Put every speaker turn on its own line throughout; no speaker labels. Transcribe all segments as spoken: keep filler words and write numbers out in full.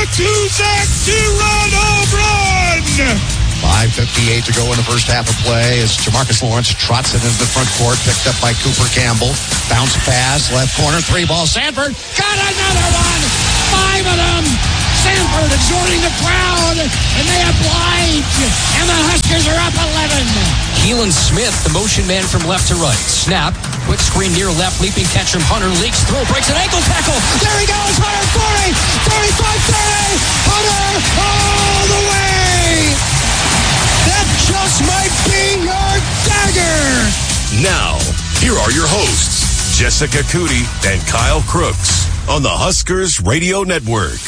two-sack, two-run home run!
five fifty-eight to go in the first half of play as Jamarcus Lawrence trots it into the front court, picked up by Cooper Campbell. Bounce pass, left corner, three ball. Sanford got another one! Five of them! Sanford exhorting the crowd, and they oblige, and the Huskers are up eleven.
Keelan Smith, the motion man from left to right. Snap, quick screen near left, leaping catch from Hunter, leaks through, breaks an ankle tackle. There he goes, Hunter, forty, thirty-five, thirty, Hunter all the way. That just might be your dagger.
Now, here are your hosts, Jessica Cootie and Kyle Crooks on the Huskers Radio Network.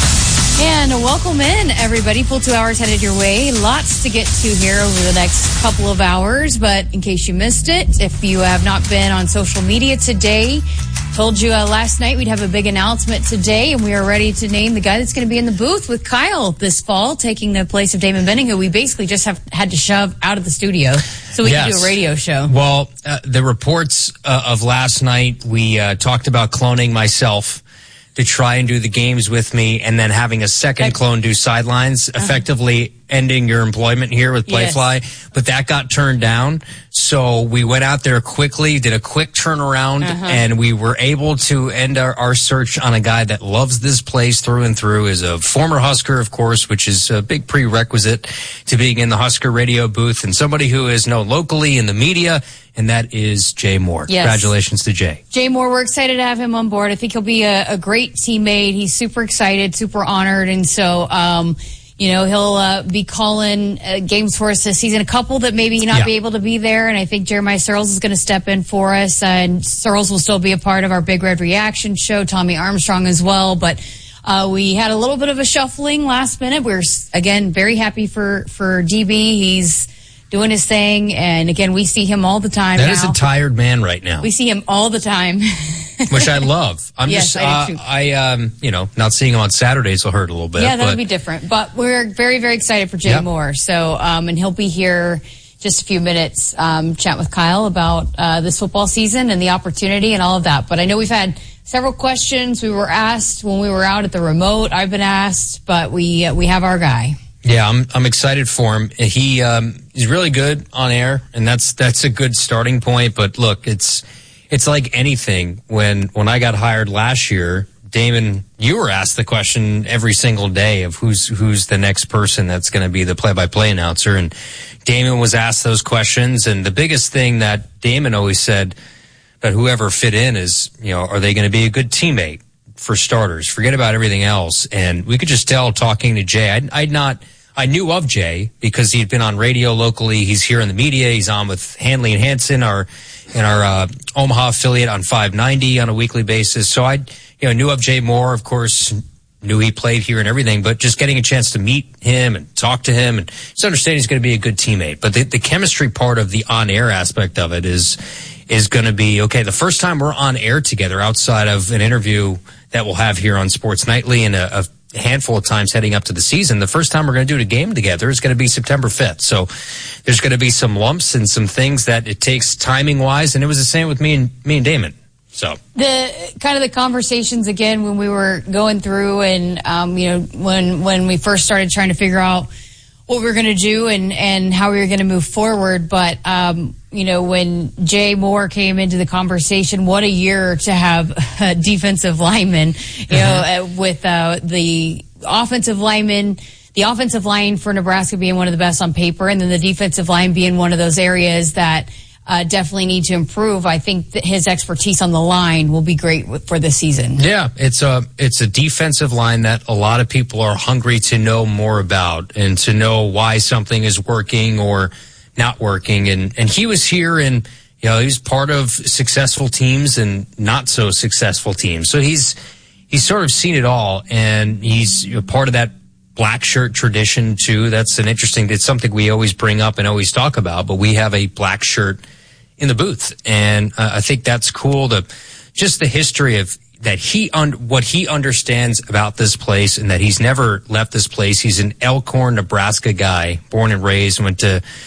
And welcome in, everybody. Full two hours headed your way. Lots to get to here over the next couple of hours. But in case you missed it, if you have not been on social media today, told you uh, last night we'd have a big announcement today, and we are ready to name the guy that's going to be in the booth with Kyle this fall, taking the place of Damon Benning, who we basically just have had to shove out of the studio so we
yes.
can do a radio show.
Well, uh, the reports uh, of last night, we uh, talked about cloning myself to try and do the games with me, and then having a second clone do sidelines, uh-huh. effectively ending your employment here with Playfly. Yes. But that got turned down. So we went out there quickly, did a quick turnaround, uh-huh. and we were able to end our, our search on a guy that loves this place through and through, is a former Husker, of course, which is a big prerequisite to being in the Husker radio booth, and somebody who is known locally in the media, and that is Jay Moore.
Yes.
Congratulations to Jay.
Jay Moore, we're excited to have him on board. I think he'll be a, a great teammate. He's super excited, super honored, and so, um, you know, he'll uh, be calling uh, games for us this season. A couple that maybe not yeah. be able to be there, and I think Jeremiah Searles is going to step in for us, uh, and Searles will still be a part of our Big Red Reaction show, Tommy Armstrong as well, but uh, we had a little bit of a shuffling last minute. We're, again, very happy for, for D B. He's doing his thing, and again, we see him all the time
That
now.
is a tired man right now.
We see him all the time.
Which I love. I'm
yes,
just,
I, do
uh, I, um, you know, not seeing him on Saturdays will hurt a little bit.
Yeah, that
but.
would be different. But we're very, very excited for Jay yep. Moore. So, um, and he'll be here just a few minutes, um, chat with Kyle about, uh, this football season and the opportunity and all of that. But I know we've had several questions. We were asked when we were out at the remote. I've been asked, but we, uh, we have our guy.
Yeah, I'm I'm excited for him. He um, he's really good on air, and that's that's a good starting point. But look, it's it's like anything. When when I got hired last year, Damon, you were asked the question every single day of who's who's the next person that's going to be the play-by-play announcer, and Damon was asked those questions. And the biggest thing that Damon always said that whoever fit in is, you know, are they going to be a good teammate? For starters, forget about everything else. And we could just tell talking to Jay, I'd, I'd not, I knew of Jay because he'd been on radio locally. He's here in the media. He's on with Hanley and Hansen, our, in our, uh, Omaha affiliate on five ninety on a weekly basis. So I, you know, knew of Jay Moore, of course, knew he played here and everything, but just getting a chance to meet him and talk to him and just understand he's going to be a good teammate. But the, the chemistry part of the on-air aspect of it is, is going to be, okay, the first time we're on air together outside of an interview that we'll have here on Sports Nightly and a, a handful of times heading up to the season, the first time we're going to do a game together is going to be September fifth. So there's going to be some lumps and some things that it takes timing-wise, and it was the same with me and me and Damon. So
the kind of the conversations again when we were going through and um, you know when when we first started trying to figure out what we were going to do and, and how we were going to move forward. But, um, you know, when Jay Moore came into the conversation, what a year to have a defensive lineman, you know, uh, with uh, the offensive lineman, the offensive line for Nebraska being one of the best on paper, and then the defensive line being one of those areas that uh, definitely need to improve. I think that his expertise on the line will be great for this season.
Yeah, it's a it's a defensive line that a lot of people are hungry to know more about and to know why something is working or not working. And and he was here, and you know, he's part of successful teams and not so successful teams. So he's he's sort of seen it all, and he's you know, part of that black shirt tradition too. That's an interesting. It's something we always bring up and always talk about. But we have a black shirt in the booth, and uh, I think that's cool. To just the history of that he un, what he understands about this place, and that he's never left this place. He's an Elkhorn, Nebraska guy, born and raised. Went to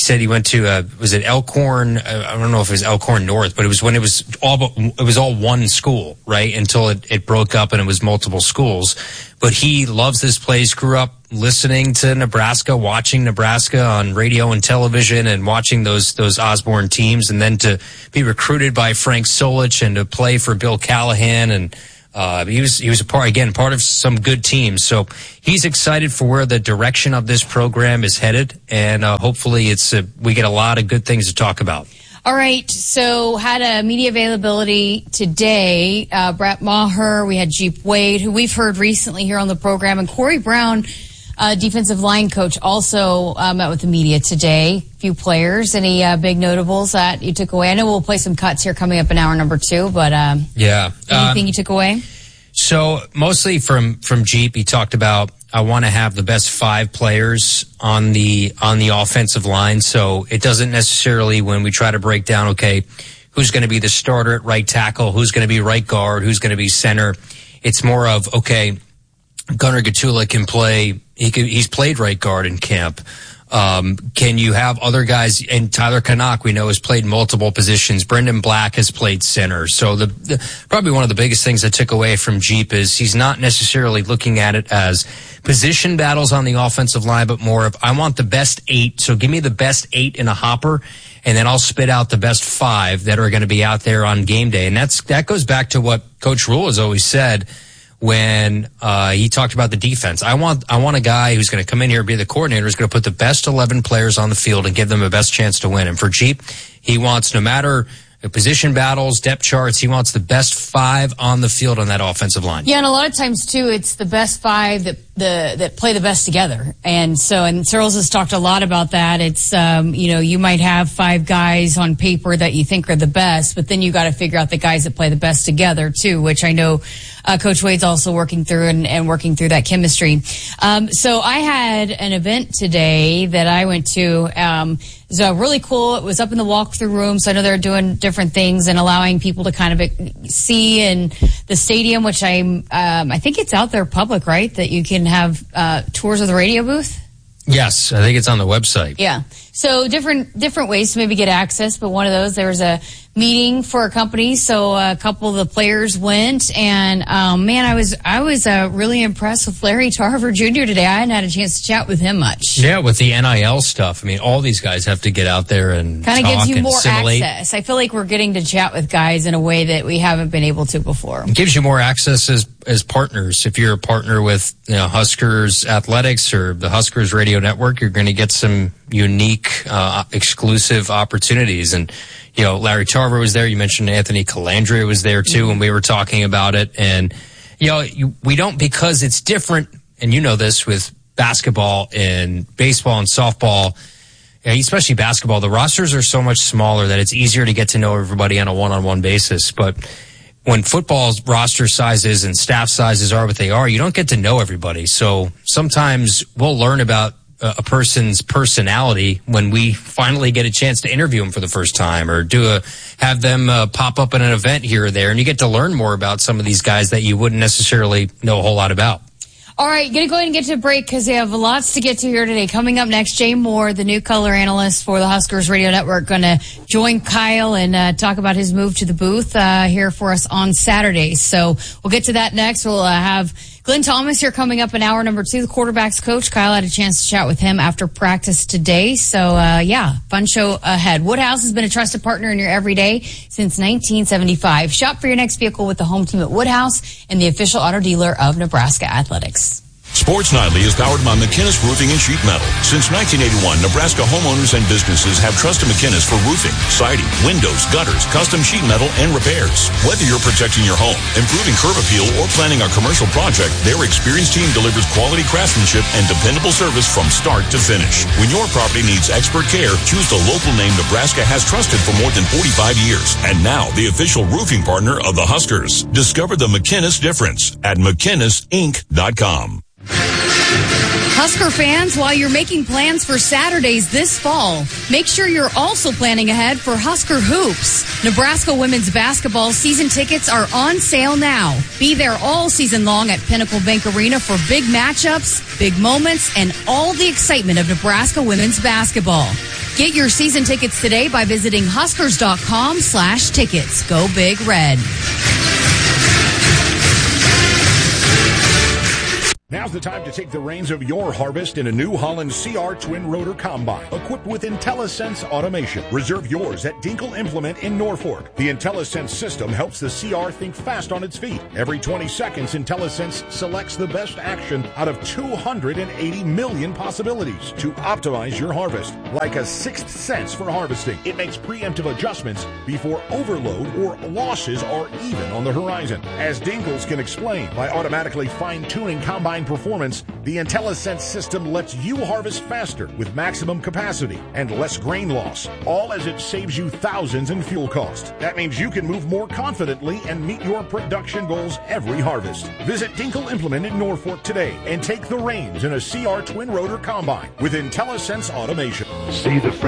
said he went to, uh, was it Elkhorn? Uh, I don't know if it was Elkhorn North, but it was when it was all, it was all one school, right? Until it, it broke up and it was multiple schools. But he loves this place, grew up listening to Nebraska, watching Nebraska on radio and television and watching those, those Osborne teams. And then to be recruited by Frank Solich and to play for Bill Callahan. And, uh, he was, he was a part, again, part of some good teams. So he's excited for where the direction of this program is headed. And, uh, hopefully it's, uh, we get a lot of good things to talk about.
All right, so had a media availability today. Uh, Brett Maher, we had Jeep Wade, who we've heard recently here on the program, and Corey Brown, uh, defensive line coach, also uh, met with the media today. A few players. Any uh, big notables that you took away? I know we'll play some cuts here coming up in hour number two, but um,
yeah,
anything
um,
you took away?
So mostly from from Jeep, he talked about, I want to have the best five players on the on the offensive line. So it doesn't necessarily, when we try to break down, okay, who's going to be the starter at right tackle, who's going to be right guard, who's going to be center. It's more of, okay, Gunnar Gatula can play. He could, he's played right guard in camp. Um, can you have other guys? And Tyler Canuck, we know, has played multiple positions. Brendan Black has played center. So the, the probably one of the biggest things I took away from Jeep is he's not necessarily looking at it as position battles on the offensive line, but more of, I want the best eight. So give me the best eight in a hopper, and then I'll spit out the best five that are going to be out there on game day. And that's that goes back to what Coach Rule has always said when uh he talked about the defense. I want I want a guy who's going to come in here, be the coordinator, who's going to put the best eleven players on the field and give them the best chance to win. And for Jeep, he wants, no matter position battles, depth charts, he wants the best five on the field on that offensive line.
Yeah, and a lot of times too, it's the best five that the that play the best together. And so, and Searles has talked a lot about that. It's um, you know, you might have five guys on paper that you think are the best, but then you got to figure out the guys that play the best together too, which I know uh, Coach Wade's also working through and, and working through that chemistry. Um, so I had an event today that I went to. Um, it was uh, really cool. It was up in the walkthrough room, so I know they're doing different things and allowing people to kind of see in the stadium, which I'm, um, I think it's out there public, right? That you can have uh, tours of the radio booth.
Yes, I think it's on the website.
Yeah. So different different ways to maybe get access, but one of those, there was a meeting for a company, so a couple of the players went, and um, man, I was I was uh, really impressed with Larry Tarver Junior today. I hadn't had a chance to chat with him much.
Yeah, with the N I L stuff, I mean, all these guys have to get out there and
kind of gives you more
assimilate.
access. I feel like we're getting to chat with guys in a way that we haven't been able to before.
It gives you more access as as partners. If you're a partner with, you know, Huskers Athletics or the Huskers Radio Network, you're going to get some unique, uh, exclusive opportunities. And, you know, Larry Tarver was there. You mentioned Anthony Calandria was there too when we were talking about it. And, you know, you, we don't, because it's different, and you know this with basketball and baseball and softball, especially basketball, the rosters are so much smaller that it's easier to get to know everybody on a one-on-one basis. But when football's roster sizes and staff sizes are what they are, you don't get to know everybody. So sometimes we'll learn about a person's personality when we finally get a chance to interview them for the first time, or do a have them uh, pop up at an event here or there, and you get to learn more about some of these guys that you wouldn't necessarily know a whole lot about.
All right, going to go ahead and get to a break because we have lots to get to here today. Coming up next, Jay Moore, the new color analyst for the Huskers Radio Network, going to join Kyle and uh, talk about his move to the booth uh, here for us on Saturdays. So we'll get to that next. We'll uh, have Glenn Thomas here coming up in hour number two, the quarterback's coach. Kyle had a chance to chat with him after practice today. So, uh, yeah, fun show ahead. Woodhouse has been a trusted partner in your everyday since nineteen seventy-five. Shop for your next vehicle with the home team at Woodhouse and the official auto dealer of Nebraska Athletics.
Sports Nightly is powered by McInnes Roofing and Sheet Metal. Since nineteen eighty-one, Nebraska homeowners and businesses have trusted McInnes for roofing, siding, windows, gutters, custom sheet metal, and repairs. Whether you're protecting your home, improving curb appeal, or planning a commercial project, their experienced team delivers quality craftsmanship and dependable service from start to finish. When your property needs expert care, choose the local name Nebraska has trusted for more than forty-five years. And now, the official roofing partner of the Huskers. Discover the McInnes difference at McInnes Inc dot com.
Husker fans, while you're making plans for Saturdays this fall, make sure you're also planning ahead for Husker Hoops. Nebraska women's basketball season tickets are on sale now. Be there all season long at Pinnacle Bank Arena for big matchups, big moments, and all the excitement of Nebraska women's basketball. Get your season tickets today by visiting huskers.com slash tickets. Go Big Red.
Now's the time to take the reins of your harvest in a New Holland C R Twin Rotor Combine, equipped with IntelliSense automation. Reserve yours at Dinkle Implement in Norfolk. The IntelliSense system helps the C R think fast on its feet. Every twenty seconds, IntelliSense selects the best action out of two hundred eighty million possibilities to optimize your harvest. Like a sixth sense for harvesting, it makes preemptive adjustments before overload or losses are even on the horizon. As Dinkles can explain, by automatically fine-tuning combine performance, the IntelliSense system lets you harvest faster with maximum capacity and less grain loss, all as it saves you thousands in fuel cost. That means you can move more confidently and meet your production goals every harvest. Visit Dinkle Implement in Norfolk today and take the reins in a C R Twin Rotor Combine with IntelliSense automation.
See the